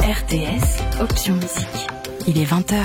RTS, option musique. Il est 20h.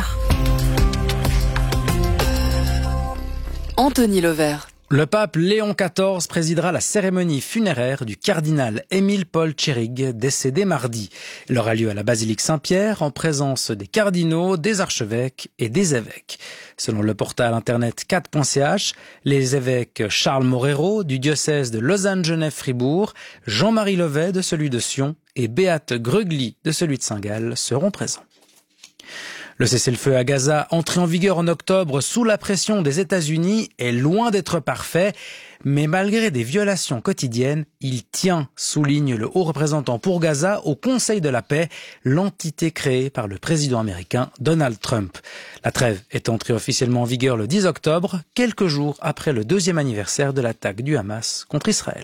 Anthony Lovert. Le pape Léon XIV présidera la cérémonie funéraire du cardinal Émile-Paul Tchérigues, décédé mardi. Elle aura lieu à la basilique Saint-Pierre en présence des cardinaux, des archevêques et des évêques. Selon le portail internet 4.ch, les évêques Charles Morero du diocèse de Lausanne-Genève-Fribourg, Jean-Marie Levet de celui de Sion et Beate Grugli de celui de Saint-Gall seront présents. Le cessez-le-feu à Gaza, entré en vigueur en octobre sous la pression des États-Unis, est loin d'être parfait, mais malgré des violations quotidiennes, il tient, souligne le haut représentant pour Gaza au Conseil de la paix, l'entité créée par le président américain Donald Trump. La trêve est entrée officiellement en vigueur le 10 octobre, quelques jours après le 2e anniversaire de l'attaque du Hamas contre Israël.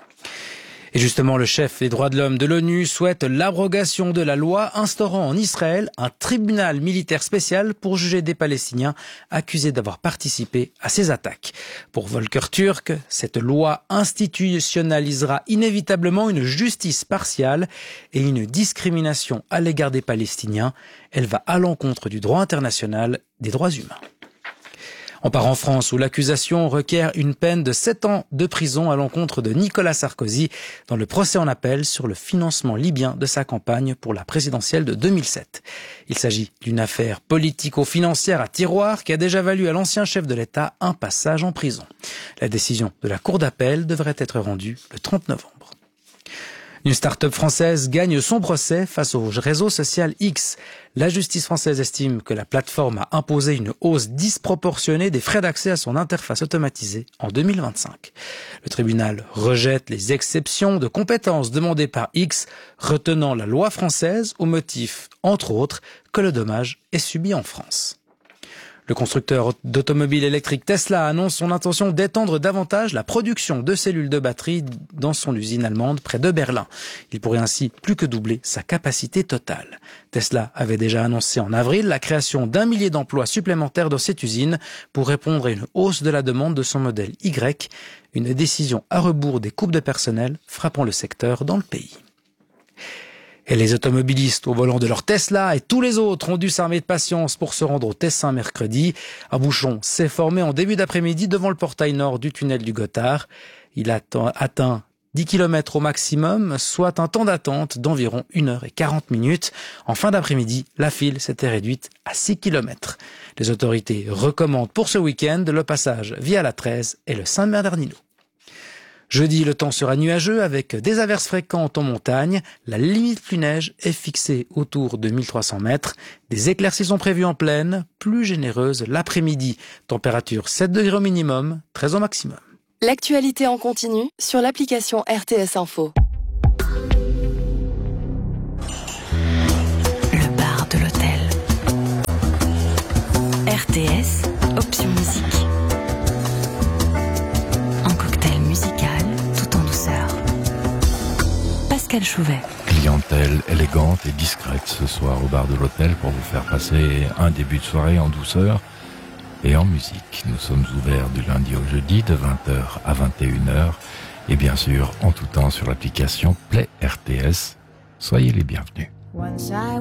Et justement, le chef des droits de l'homme de l'ONU souhaite l'abrogation de la loi instaurant en Israël un tribunal militaire spécial pour juger des Palestiniens accusés d'avoir participé à ces attaques. Pour Volker Turk, cette loi institutionnalisera inévitablement une justice partiale et une discrimination à l'égard des Palestiniens. Elle va à l'encontre du droit international des droits humains. On part en France où l'accusation requiert une peine de 7 ans de prison à l'encontre de Nicolas Sarkozy dans le procès en appel sur le financement libyen de sa campagne pour la présidentielle de 2007. Il s'agit d'une affaire politico-financière à tiroir qui a déjà valu à l'ancien chef de l'État un passage en prison. La décision de la Cour d'appel devrait être rendue le 30 novembre. Une start-up française gagne son procès face au réseau social X. La justice française estime que la plateforme a imposé une hausse disproportionnée des frais d'accès à son interface automatisée en 2025. Le tribunal rejette les exceptions de compétences demandées par X, retenant la loi française au motif, entre autres, que le dommage est subi en France. Le constructeur d'automobiles électriques Tesla annonce son intention d'étendre davantage la production de cellules de batterie dans son usine allemande près de Berlin. Il pourrait ainsi plus que doubler sa capacité totale. Tesla avait déjà annoncé en avril la création d'1 millier d'emplois supplémentaires dans cette usine pour répondre à une hausse de la demande de son modèle Y, une décision à rebours des coupes de personnel frappant le secteur dans le pays. Et les automobilistes au volant de leur Tesla et tous les autres ont dû s'armer de patience pour se rendre au Tessin mercredi. Un bouchon s'est formé en début d'après-midi devant le portail nord du tunnel du Gothard. Il a atteint 10 km au maximum, soit un temps d'attente d'environ 1h40. En fin d'après-midi, la file s'était réduite à 6 km. Les autorités recommandent pour ce week-end le passage via la 13 et le Saint-Bernardino. Jeudi, le temps sera nuageux avec des averses fréquentes en montagne. La limite pluie-neige est fixée autour de 1300 mètres. Des éclaircies sont prévues en plaine, plus généreuses l'après-midi. Température 7 degrés au minimum, 13 au maximum. L'actualité en continu sur l'application RTS Info. Le bar de l'hôtel. RTS, option musique. Pascal Chouvet. Clientèle élégante et discrète ce soir au bar de l'hôtel pour vous faire passer un début de soirée en douceur et en musique. Nous sommes ouverts du lundi au jeudi de 20h à 21h et bien sûr en tout temps sur l'application Play RTS. Soyez les bienvenus.